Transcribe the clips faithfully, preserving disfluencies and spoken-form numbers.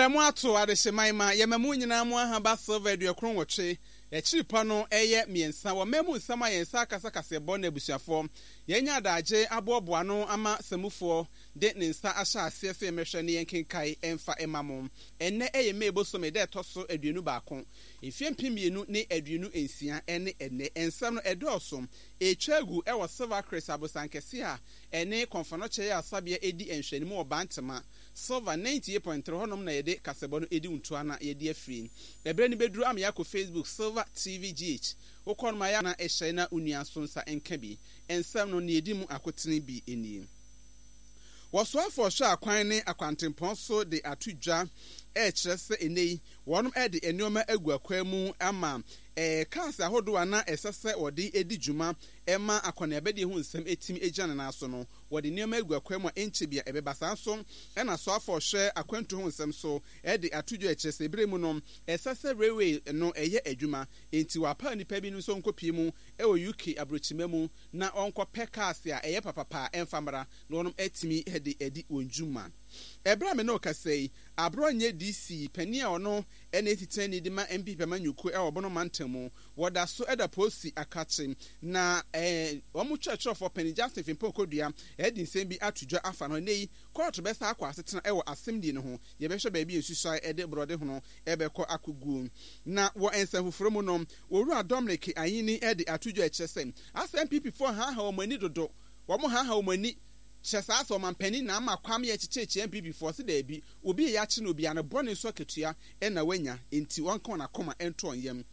Ebremu ato adehemaima yemamu nyina mu ahaba silver duokron woche echiripa no eye miensa wo memu nsama yensa kasa kase bo na ebusuafo yenya adaje aboboa no ama samufo de ne nsa ahya ase se mehwe ne yenkenkai emfa emamo enne eye mebo so me de toso aduonu baako efiempimienu ne aduonu ensia ene enne ensam no edoso etwagu ewo silver crest abosankese a ene konfano che asabia edi enhwanimu obantema silver ninety-eight point three honom na yede kasebo no edi untua na yede afiri ebre ni beduru am yakọ Facebook Silver T V G H ukon maya na ehye na unua sonsa enka bi ensam no ne edi mu akotene bi eni woso afọ hwe akwan ne akwantempon so de atudwa e kyerɛ sɛ enei wɔnom ɛde enioma agu akwan mu ama eh kansa hodo ana esese wode edi dwuma ema akɔna ebedi hu nsɛm etim egya na so no wode nioma agu akwan mu enchebia ebebasa so ɛna so afɔ hwɛ akwantu hu nsɛm so ɛde atudwa e kyerɛ sɛ ebere mu no esese railway no ɛyɛ adwuma enti wapa nipa bi no so nkopie mu ɛwɔ U K abrochima mu na ɔnkɔ pɛkaase a ɛyɛ papapa ɛmfamra na wɔnom etimi ɛde edi wonjuma Ebra me no kasei abronye D C pania ono ene titani di ma M P pemanyuku e obono mantamu woda so eda posi akache na eh omu church of Penny Justice Mpokodua e di nsem bi atudwa afa no nei court be sa akwa asetena e wo assembly no ho ye be hwe ba bi ensusa e de brode ho no e be kɔ akogu na wo ensafufuro mu no owura Dominic Ayini e de atudwa e kyesem as M P P for ha ha o mani dodo wo mo ha ha o mani Chesa so mampani na ama kwam ye chichechi M P P for se da bi obi ya chi no obi an bone so ketua e na wanya enti wonka na koma ento onyem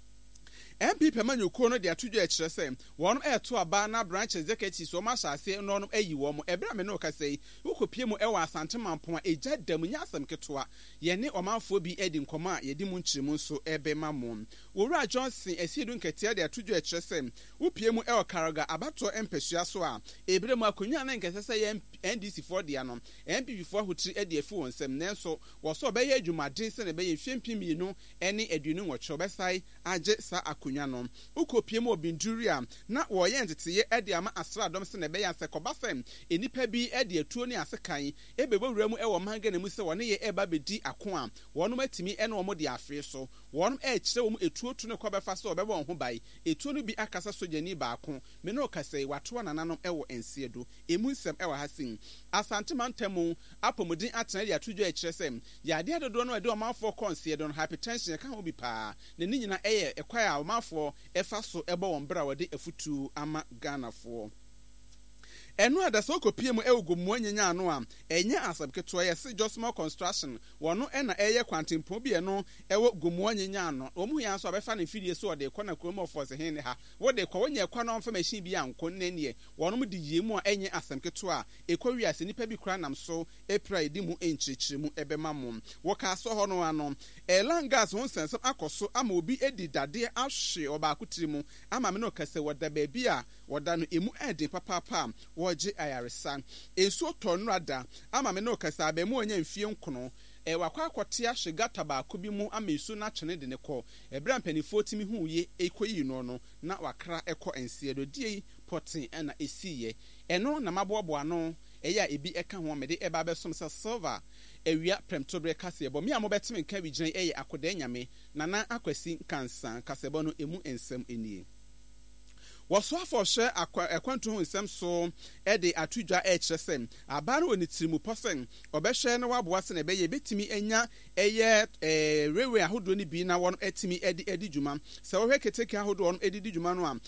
M P pemanyuko no de atudwa e kire se won e to aba na branch executive so ma hyase no no ayi wo mo ebra me no ka sei ukopie mu e wa asante mampon eja dam nyasam ketoa ye ne omanfo bi edi nkoma ye di mu nkyiremu so ebe mamon Owura Johnson esiedu nketia de atudwa e kire se upie mu e okaraga abato empesua so a ebre mu akonwa na nkese se ye N D C for dia no M P P for hotri e de afu wonsem nenso wo so be ye adwumaden se ne be ye hwempimi no ene aduonu nwocho besai age sa akonwa no ukopie mu obinduria na wo ye ntete e de ama asra dom se ne be ya se kobasem enipa bi e de atuo ne asekan e be bowura mu e wo manga ne mu se wo ne ye e ba bedi ako a wonom atimi e ne wo mo de afi so wonom e kire wo mu etuo tu ne kobefa so obebe won ho bai etuo no bi akasa sojani baako me no kasei wato nananom e wo ensiedo emu nsem e wa hasin asante mantemu apomudin atena de atudwa e kire sem ya de adodo no e de omanfo konsie don hypertension ka ho bi pa ne ni nyina eye ekwa a omanfo efa so ebo won bra wode afutu ama Ghanafo enu adasa okopie mu ewugo mu anyanya ano a enye asabketo ye se Josmo Construction wono ena eye kwantempo bi eno ewo gomu anyanya ano omu ya so abefa na fidie so ode kɔ na kromo force hen ha wode kɔ wonye kɔ na onfa machine bi anko nnenie wono mu de yemu a enye asabketo a ekɔwi ase nipa bi kura nam so epra edi mu enchirichiri mu ebema mum wo ka so ho no ano elangas won sensem akoso ama obi edi dade ahwe obakotiri mu ama me no kase woda ba bi a woda no emu ede papa papa woje ayaresa enso tonrada ama me no kasa ba mu onya mfie nkono e wakwa akote ahye gata ba ko bi mu ama isu na kyene de ne kɔ ebra mpanifo timi hu ye ekoyi no no na wakra ekɔ ensie do die potin na esiye eno na mabobo ano eya ebi eka ho mede eba besom sa silver ewia premtobre kasebo mi amobetime nka bi gyan eye akoda nyame na na akwasi kansan kasebo no emu ensem enie Waso afọ hwe akwantu hu nsem so e de atudwa e kyerɛsem abaro onitirimu posen obɛhwe na waboa se na be ye betimi enya eye eh rewe ahodo ni bi na won etimi edi edi dwuma se wo hwe keteke ahodo won edi dwuma no a